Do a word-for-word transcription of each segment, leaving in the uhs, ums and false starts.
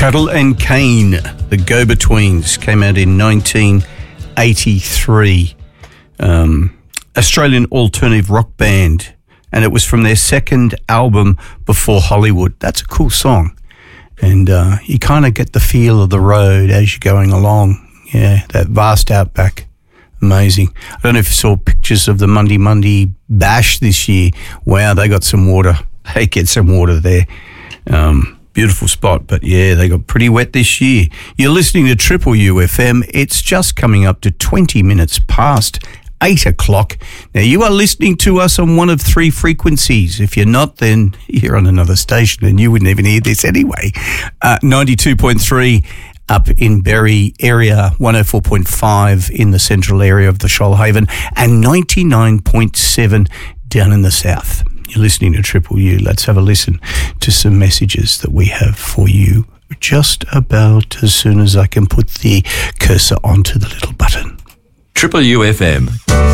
Chattel and Kane, the Go-Betweens, came out in nineteen eighty-three. Um, Australian alternative rock band, and it was from their second album, Before Hollywood. That's a cool song, and uh, you kind of get the feel of the road as you're going along. Yeah, that vast outback. Amazing. I don't know if you saw pictures of the Monday Monday Bash this year. Wow, they got some water. They get some water there. Um, beautiful spot, but yeah, they got pretty wet this year. You're listening to Triple U F M. It's just coming up to twenty minutes past eight o'clock. Now, you are listening to us on one of three frequencies. If you're not, then you're on another station and you wouldn't even hear this anyway. Uh, ninety-two point three up in Berry area, one oh four point five in the central area of the Shoalhaven, and ninety-nine point seven down in the south. You're listening to Triple U. Let's have a listen to some messages that we have for you just about as soon as I can put the cursor onto the little button. Triple U F M.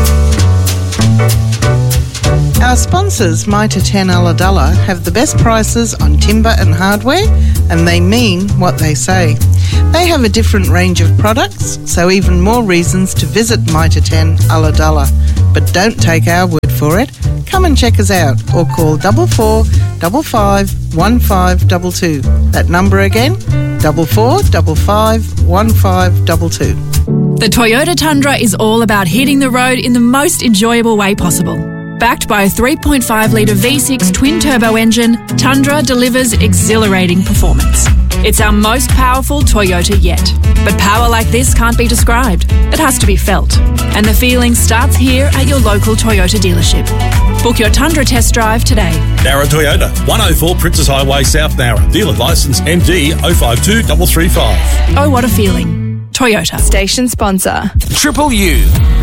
Our sponsors, Mitre ten Ulladulla, have the best prices on timber and hardware, and they mean what they say. They have a different range of products, so even more reasons to visit Mitre ten Ulladulla. But don't take our word for it. Come and check us out, or call double four double five one five double two. That number again, double four double five one five double two. The Toyota Tundra is all about hitting the road in the most enjoyable way possible. Backed by a three point five litre V six twin-turbo engine, Tundra delivers exhilarating performance. It's our most powerful Toyota yet. But power like this can't be described. It has to be felt. And the feeling starts here at your local Toyota dealership. Book your Tundra test drive today. Nara Toyota, one oh four Princess Highway, South Nara. Dealer licence M D oh five two three three five. Oh, what a feeling. Toyota. Station sponsor. Triple U,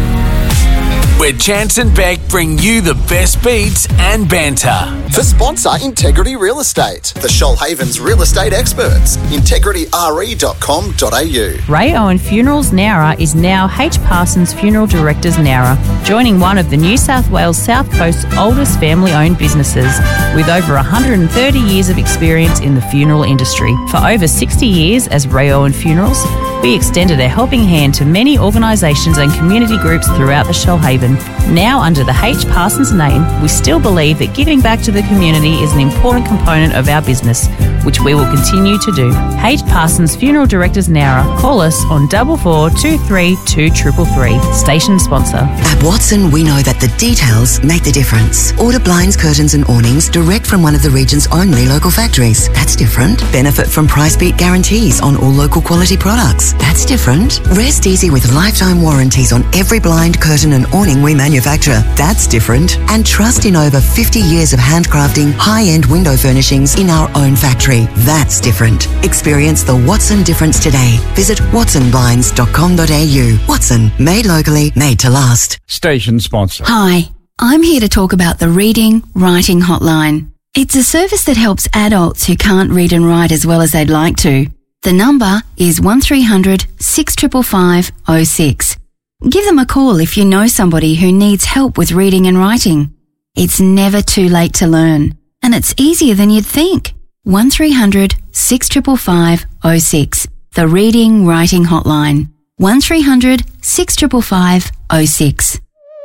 where Chance and Beck bring you the best beats and banter. For sponsor Integrity Real Estate, the Shoalhaven's real estate experts. integrity r e dot com dot a u. Ray Owen Funerals Nowra is now H. Parsons Funeral Directors Nowra, joining one of the New South Wales South Coast's oldest family-owned businesses, with over one hundred thirty years of experience in the funeral industry. For over sixty years as Ray Owen Funerals, we extended a helping hand to many organisations and community groups throughout the Shoalhaven. Now under the H. Parsons name, we still believe that giving back to the community is an important component of our business, which we will continue to do. H. Parsons Funeral Directors Nowra. Call us on double four two three two triple three. Station sponsor. At Watson, we know that the details make the difference. Order blinds, curtains and awnings direct from one of the region's only local factories. That's different. Benefit from price beat guarantees on all local quality products. That's different. Rest easy with lifetime warranties on every blind, curtain and awning we manufacture. That's different. And trust in over fifty years of handcrafting high-end window furnishings in our own factory. That's different. Experience the Watson difference today. Visit watson blinds dot com dot a u. Watson, made locally, made to last. Station sponsor. Hi, I'm here to talk about the Reading Writing Hotline. It's a service that helps adults who can't read and write as well as they'd like to. The number is one three hundred six five five oh six. Give them a call if you know somebody who needs help with reading and writing. It's never too late to learn, and it's easier than you'd think. one three hundred six five five oh six. The Reading Writing Hotline. one three hundred six five five oh six.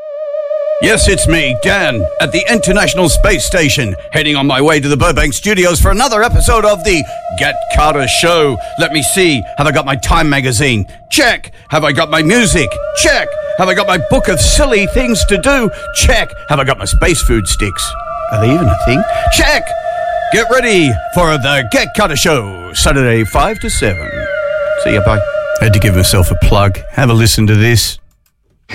Yes, it's me, Dan, at the International Space Station, heading on my way to the Burbank studios for another episode of the Get Carter Show. Let me see, have I got my Time magazine? Check. Have I got my music? Check. Have I got my book of silly things to do? Check. Have I got my space food sticks? Are they even a thing? Check. Get ready for the Get Carter Show, Saturday five to seven. See ya, bye. I had to give myself a plug. Have a listen to this.